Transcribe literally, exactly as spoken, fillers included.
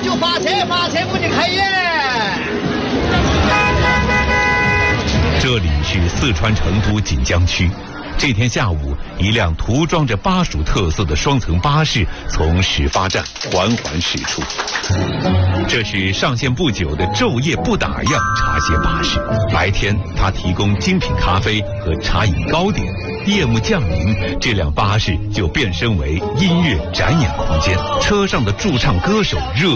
就发车，发车我就开业。 这里是四川成都锦江区。这天下午，一辆涂装着巴蜀特色的双层巴士从始发站缓缓驶出。这是上线不久的昼夜不打烊茶歇巴士。白天，它提供精品咖啡和茶饮糕点；夜幕降临，这辆巴士就变身为音乐展演空间。车上的驻唱歌手热